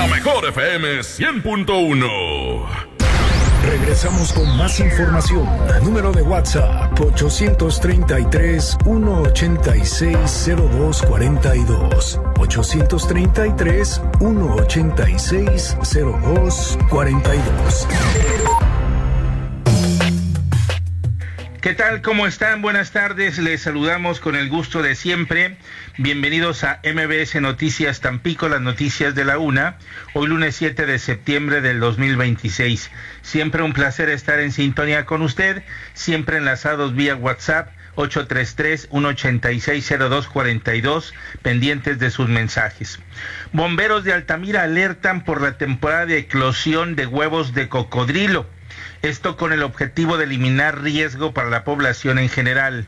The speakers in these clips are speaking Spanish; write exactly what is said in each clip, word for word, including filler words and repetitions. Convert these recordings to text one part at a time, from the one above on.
La mejor F M cien punto uno. Regresamos con más información. Número de WhatsApp ochocientos treinta y tres, ciento ochenta y seis, cero dos cuarenta y dos. ochocientos treinta y tres, ciento ochenta y seis, cero dos cuarenta y dos. ¿Qué tal? ¿Cómo están? Buenas tardes. Les saludamos con el gusto de siempre. Bienvenidos a M B S Noticias Tampico, las noticias de la una. Hoy lunes siete de septiembre del dos mil veintiséis. Siempre un placer estar en sintonía con usted, siempre enlazados vía WhatsApp ocho tres tres, ciento ochenta y seis, cero dos cuarenta y dos, pendientes de sus mensajes. Bomberos de Altamira alertan por la temporada de eclosión de huevos de cocodrilo. Esto con el objetivo de eliminar riesgo para la población en general.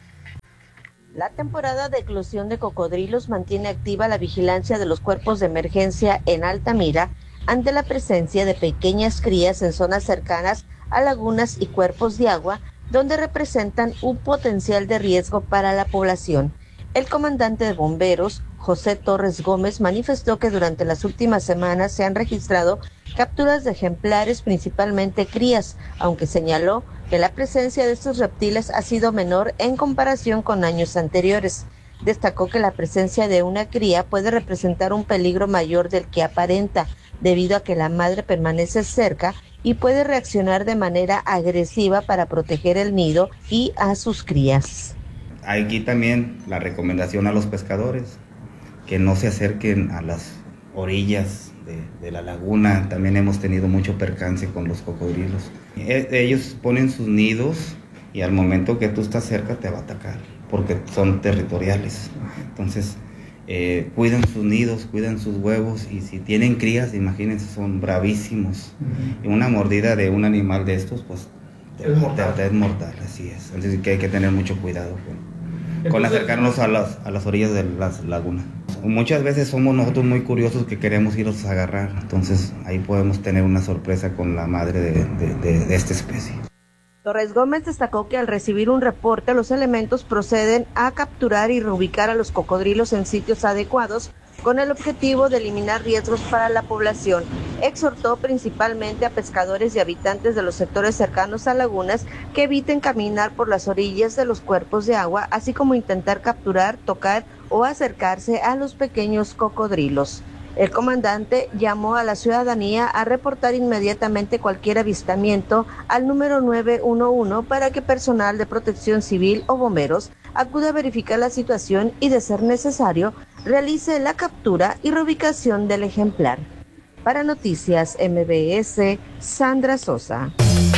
La temporada de eclosión de cocodrilos mantiene activa la vigilancia de los cuerpos de emergencia en Altamira ante la presencia de pequeñas crías en zonas cercanas a lagunas y cuerpos de agua, donde representan un potencial de riesgo para la población. El comandante de bomberos, José Torres Gómez, manifestó que durante las últimas semanas se han registrado capturas de ejemplares, principalmente crías, aunque señaló que la presencia de estos reptiles ha sido menor en comparación con años anteriores. Destacó que la presencia de una cría puede representar un peligro mayor del que aparenta, debido a que la madre permanece cerca y puede reaccionar de manera agresiva para proteger el nido y a sus crías. Aquí también la recomendación a los pescadores, que no se acerquen a las orillas de, de la laguna. También hemos tenido mucho percance con los cocodrilos. E- ellos ponen sus nidos y al momento que tú estás cerca te va a atacar, porque son territoriales. Entonces, eh, cuidan sus nidos, cuidan sus huevos, y si tienen crías, imagínense, son bravísimos. Y una mordida de un animal de estos, pues, te, es, mortal. Te, te es mortal, así es. Entonces que hay que tener mucho cuidado con, con acercarnos a las, a las orillas de las lagunas. Muchas veces somos nosotros muy curiosos que queremos irnos a agarrar, entonces ahí podemos tener una sorpresa con la madre de, de, de, de esta especie. Torres Gómez destacó que al recibir un reporte, los elementos proceden a capturar y reubicar a los cocodrilos en sitios adecuados con el objetivo de eliminar riesgos para la población. Exhortó principalmente a pescadores y habitantes de los sectores cercanos a lagunas que eviten caminar por las orillas de los cuerpos de agua, así como intentar capturar, tocar o acercarse a los pequeños cocodrilos. El comandante llamó a la ciudadanía a reportar inmediatamente cualquier avistamiento al número nueve uno uno para que personal de protección civil o bomberos acuda a verificar la situación y, de ser necesario, realice la captura y reubicación del ejemplar. Para Noticias M B S, Sandra Sosa.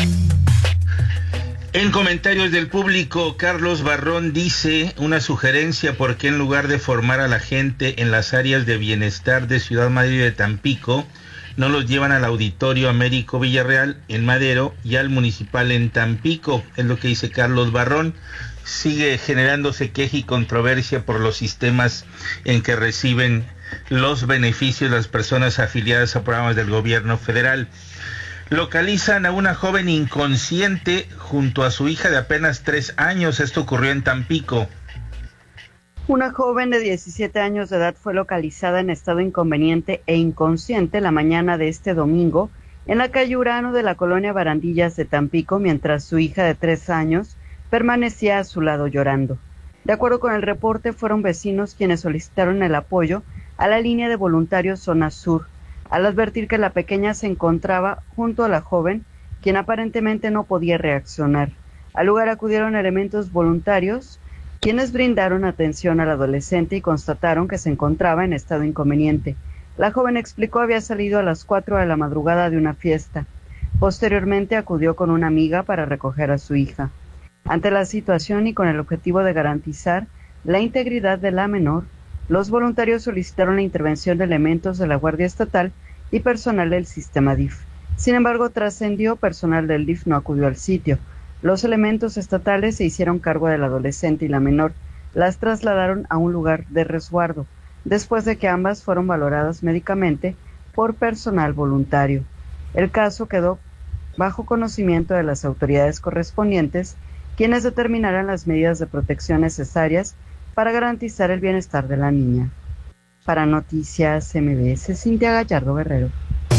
En comentarios del público, Carlos Barrón dice una sugerencia: por qué en lugar de formar a la gente en las áreas de bienestar de Ciudad Madrid de Tampico, no los llevan al Auditorio Américo Villarreal en Madero y al Municipal en Tampico. Es lo que dice Carlos Barrón. Sigue generándose queja y controversia por los sistemas en que reciben los beneficios las personas afiliadas a programas del gobierno federal. Localizan a una joven inconsciente junto a su hija de apenas tres años. Esto ocurrió en Tampico. Una joven de diecisiete años de edad fue localizada en estado inconveniente e inconsciente la mañana de este domingo en la calle Urano de la colonia Barandillas de Tampico, mientras su hija de tres años permanecía a su lado llorando. De acuerdo con el reporte, fueron vecinos quienes solicitaron el apoyo a la línea de voluntarios Zona Sur, al advertir que la pequeña se encontraba junto a la joven, quien aparentemente no podía reaccionar. Al lugar acudieron elementos voluntarios, quienes brindaron atención al adolescente y constataron que se encontraba en estado inconveniente. La joven explicó había salido a las cuatro de la madrugada de una fiesta. Posteriormente acudió con una amiga para recoger a su hija. Ante la situación y con el objetivo de garantizar la integridad de la menor, los voluntarios solicitaron la intervención de elementos de la Guardia Estatal y personal del sistema D I F. Sin embargo, trascendió, personal del D I F no acudió al sitio. Los elementos estatales se hicieron cargo del adolescente y la menor. Las trasladaron a un lugar de resguardo, después de que ambas fueron valoradas médicamente por personal voluntario. El caso quedó bajo conocimiento de las autoridades correspondientes, quienes determinarán las medidas de protección necesarias para garantizar el bienestar de la niña. Para Noticias M B S, Cintia Gallardo Guerrero.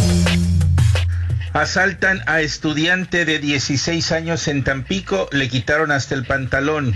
Asaltan a estudiante de dieciséis años en Tampico, le quitaron hasta el pantalón.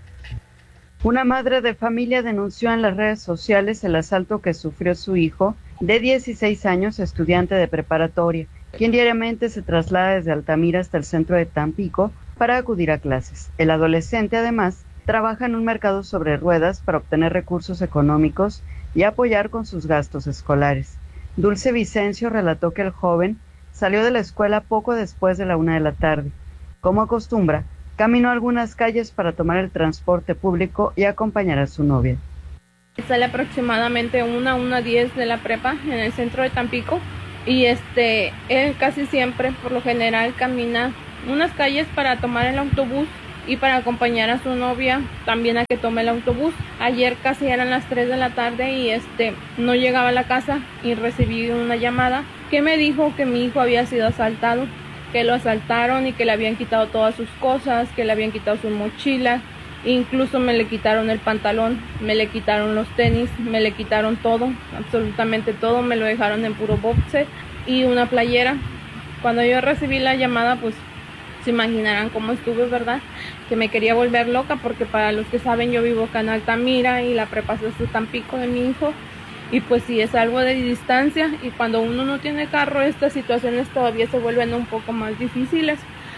Una madre de familia denunció en las redes sociales el asalto que sufrió su hijo de dieciséis años, estudiante de preparatoria, quien diariamente se traslada desde Altamira hasta el centro de Tampico para acudir a clases. El adolescente, además, trabaja en un mercado sobre ruedas para obtener recursos económicos y apoyar con sus gastos escolares. Dulce Vicencio relató que el joven salió de la escuela poco después de la una de la tarde. Como acostumbra, caminó algunas calles para tomar el transporte público y acompañar a su novia. Sale aproximadamente una, una diez de la prepa en el centro de Tampico y este, él casi siempre, por lo general, camina unas calles para tomar el autobús y para acompañar a su novia también a que tome el autobús. Ayer casi eran las tres de la tarde y este no llegaba a la casa y recibí una llamada que me dijo que mi hijo había sido asaltado, que lo asaltaron y que le habían quitado todas sus cosas, que le habían quitado su mochila, incluso me le quitaron el pantalón, me le quitaron los tenis, me le quitaron todo, absolutamente todo, me lo dejaron en puro boxer y una playera. Cuando yo recibí la llamada, pues se imaginarán cómo estuve, ¿verdad? Que me quería volver loca porque para los que saben yo vivo acá en Altamira y la prepa es de Tampico de mi hijo y pues sí es algo de distancia y cuando uno no tiene carro estas situaciones todavía se vuelven un poco más difíciles.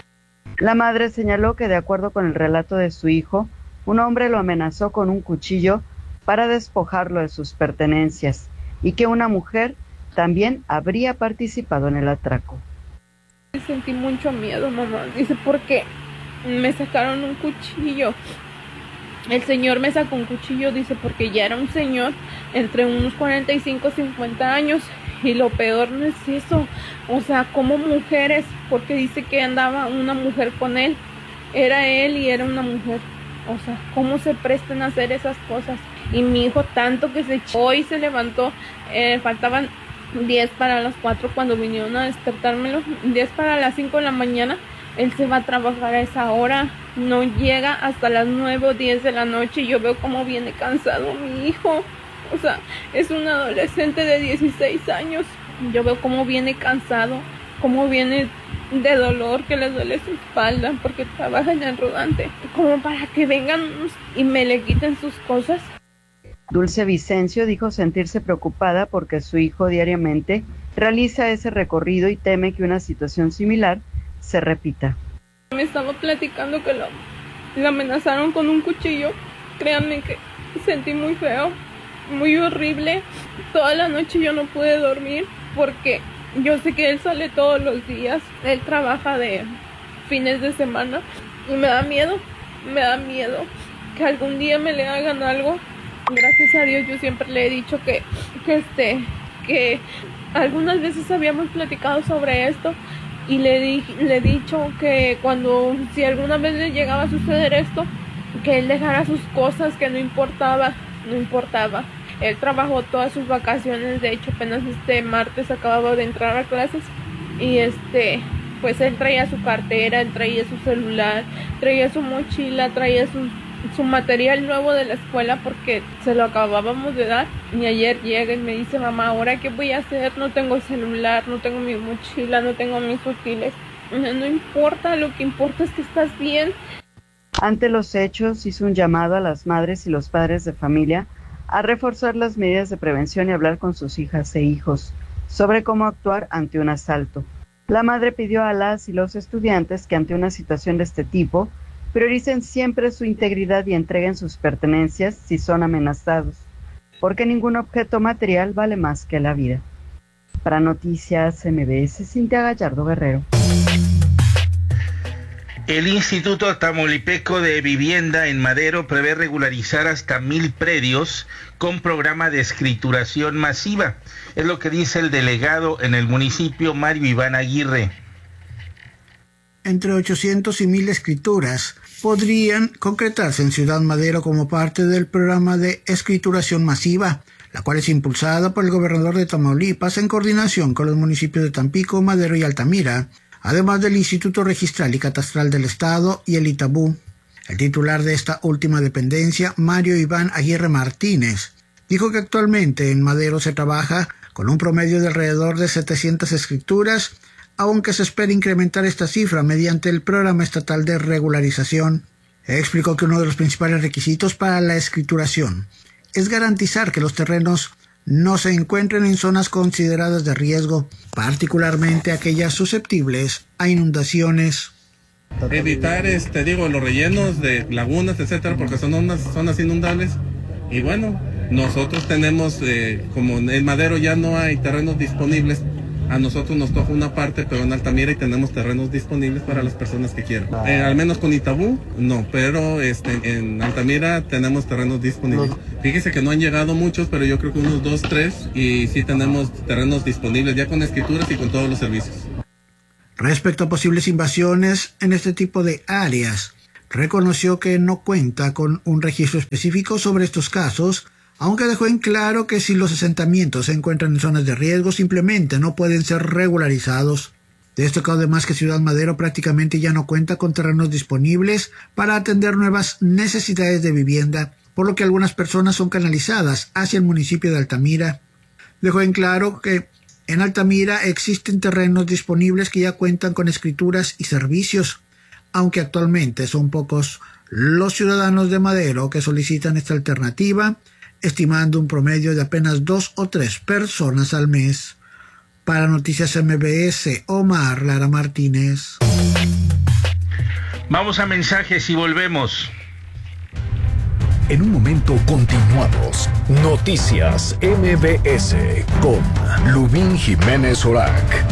La madre señaló que de acuerdo con el relato de su hijo, un hombre lo amenazó con un cuchillo para despojarlo de sus pertenencias y que una mujer también habría participado en el atraco. Sentí mucho miedo, mamá. Dice, porque me sacaron un cuchillo. El señor me sacó un cuchillo, dice, porque ya era un señor entre unos cuarenta y cinco, cincuenta años. Y lo peor no es eso. O sea, como mujeres, porque dice que andaba una mujer con él. Era él y era una mujer. O sea, ¿cómo se prestan a hacer esas cosas? Y mi hijo tanto que se echó y se levantó. Eh, faltaban diez para las cuatro cuando vinieron a despertármelo, diez para las cinco de la mañana, él se va a trabajar a esa hora, no llega hasta las nueve o diez de la noche y yo veo cómo viene cansado mi hijo, o sea, es un adolescente de dieciséis años, yo veo cómo viene cansado, cómo viene de dolor, que le duele su espalda porque trabaja en el rodante, como para que vengan y me le quiten sus cosas. Dulce Vicencio dijo sentirse preocupada porque su hijo diariamente realiza ese recorrido y teme que una situación similar se repita. Me estaba platicando que lo, lo amenazaron con un cuchillo. Créanme que sentí muy feo, muy horrible. Toda la noche yo no pude dormir porque yo sé que él sale todos los días. Él trabaja de fines de semana y me da miedo, me da miedo que algún día me le hagan algo. Gracias a Dios yo siempre le he dicho que, que este, que algunas veces habíamos platicado sobre esto y le, di, le he dicho que cuando, si alguna vez le llegaba a suceder esto, que él dejara sus cosas, que no importaba, no importaba. Él trabajó todas sus vacaciones, de hecho apenas este martes acababa de entrar a clases y este, pues él traía su cartera, él traía su celular, traía su mochila, traía sus su material nuevo de la escuela porque se lo acabábamos de dar y ayer llega y me dice, mamá, ¿ahora qué voy a hacer? No tengo celular, no tengo mi mochila, no tengo mis útiles. No importa, lo que importa es que estás bien. Ante los hechos hizo un llamado a las madres y los padres de familia a reforzar las medidas de prevención y hablar con sus hijas e hijos sobre cómo actuar ante un asalto. La madre pidió a las y los estudiantes que ante una situación de este tipo prioricen siempre su integridad y entreguen sus pertenencias si son amenazados, porque ningún objeto material vale más que la vida. Para Noticias M B S, Cintia Gallardo Guerrero. El Instituto Tamaulipeco de Vivienda en Madero prevé regularizar hasta mil predios con programa de escrituración masiva. Es lo que dice el delegado en el municipio, Mario Iván Aguirre. Entre ochocientos y mil escrituras podrían concretarse en Ciudad Madero como parte del programa de escrituración masiva, la cual es impulsada por el gobernador de Tamaulipas en coordinación con los municipios de Tampico, Madero y Altamira, además del Instituto Registral y Catastral del Estado y el Itabú. El titular de esta última dependencia, Mario Iván Aguirre Martínez, dijo que actualmente en Madero se trabaja con un promedio de alrededor de setecientas escrituras, aunque se espera incrementar esta cifra mediante el Programa Estatal de Regularización. Explicó que uno de los principales requisitos para la escrituración es garantizar que los terrenos no se encuentren en zonas consideradas de riesgo, particularmente aquellas susceptibles a inundaciones. Evitar, este, digo, los rellenos de lagunas, etcétera, porque son unas zonas inundables. Y bueno, nosotros tenemos, eh, como en Madero ya no hay terrenos disponibles, a nosotros nos toca una parte, pero en Altamira y tenemos terrenos disponibles para las personas que quieran. Eh, al menos con Itabú, no, pero este, en Altamira tenemos terrenos disponibles. Fíjese que no han llegado muchos, pero yo creo que unos dos, tres, y sí tenemos terrenos disponibles ya con escrituras y con todos los servicios. Respecto a posibles invasiones en este tipo de áreas, reconoció que no cuenta con un registro específico sobre estos casos, aunque dejó en claro que si los asentamientos se encuentran en zonas de riesgo, simplemente no pueden ser regularizados. Destacó además que Ciudad Madero prácticamente ya no cuenta con terrenos disponibles para atender nuevas necesidades de vivienda, por lo que algunas personas son canalizadas hacia el municipio de Altamira. Dejó en claro que en Altamira existen terrenos disponibles que ya cuentan con escrituras y servicios, aunque actualmente son pocos los ciudadanos de Madero que solicitan esta alternativa, estimando un promedio de apenas dos o tres personas al mes. Para Noticias M B S, Omar Lara Martínez. Vamos a mensajes y volvemos. En un momento continuamos. Noticias M B S con Lubín Jiménez Orac.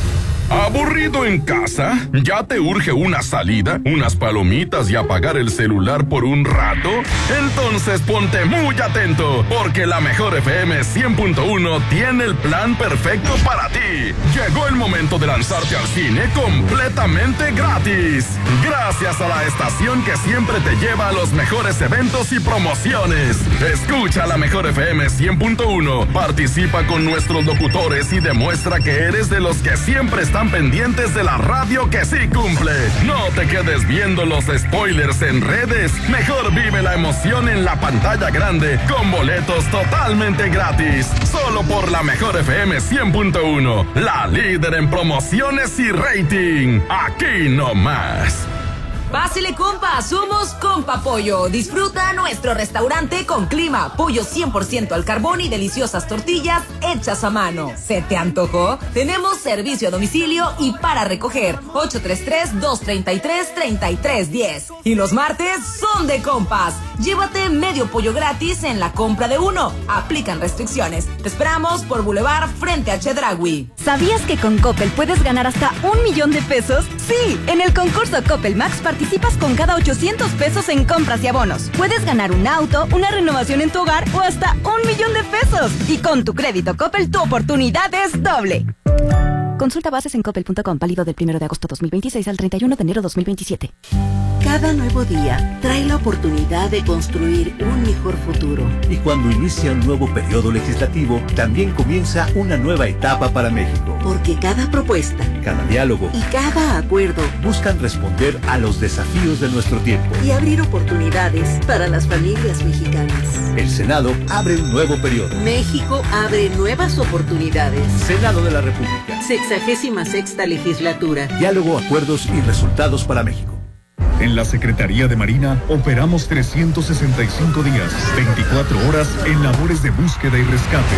¿Aburrido en casa? ¿Ya te urge una salida, unas palomitas y apagar el celular por un rato? Entonces ponte muy atento, porque la mejor F M cien punto uno tiene el plan perfecto para ti. Llegó el momento de lanzarte al cine completamente gratis. Gracias a la estación que siempre te lleva a los mejores eventos y promociones. Escucha la mejor F M cien punto uno, participa con nuestros locutores y demuestra que eres de los que siempre están pendientes de la radio que sí cumple. No te quedes viendo los spoilers en redes. Mejor vive la emoción en la pantalla grande con boletos totalmente gratis. Solo por la mejor F M cien punto uno, la líder en promociones y rating. Aquí no más. Pásele, compa, somos Compa Pollo. Disfruta nuestro restaurante con clima, pollo cien por ciento al carbón y deliciosas tortillas hechas a mano. ¿Se te antojó? Tenemos servicio a domicilio y para recoger ocho tres tres, dos tres tres, tres tres uno cero. Y los martes son de compas. Llévate medio pollo gratis en la compra de uno. Aplican restricciones. Te esperamos por Boulevard frente a Chedraui. ¿Sabías que con Coppel puedes ganar hasta un millón de pesos? Sí, en el concurso Coppel Max participas con cada ochocientos pesos en compras y abonos. Puedes ganar un auto, una renovación en tu hogar o hasta un millón de pesos. Y con tu crédito Coppel tu oportunidad es doble. Consulta bases en coppel punto com, válido del primero de agosto dos mil veintiséis al treinta y uno de enero dos mil veintisiete. Cada nuevo día trae la oportunidad de construir un mejor futuro. Y cuando inicia un nuevo periodo legislativo, también comienza una nueva etapa para México. Porque cada propuesta, cada diálogo y cada acuerdo buscan responder a los desafíos de nuestro tiempo y abrir oportunidades para las familias mexicanas. El Senado abre un nuevo periodo. México abre nuevas oportunidades. Senado de la República. Sexagésima sexta legislatura. Diálogo, acuerdos y resultados para México. En la Secretaría de Marina operamos trescientos sesenta y cinco días, veinticuatro horas en labores de búsqueda y rescate.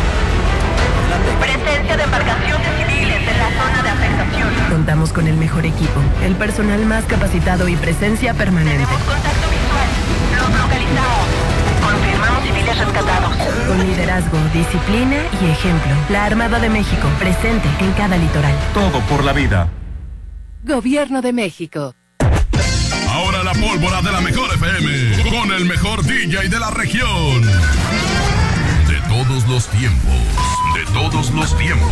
Presencia de embarcaciones civiles en la zona de afectación. Contamos con el mejor equipo, el personal más capacitado y presencia permanente. Tenemos contacto visual. Los localizamos. Confirmamos civiles rescatados. Con liderazgo, disciplina y ejemplo. La Armada de México, presente en cada litoral. Todo por la vida. Gobierno de México. Ahora la pólvora de la mejor F M, con el mejor D J de la región. De todos los tiempos, de todos los tiempos.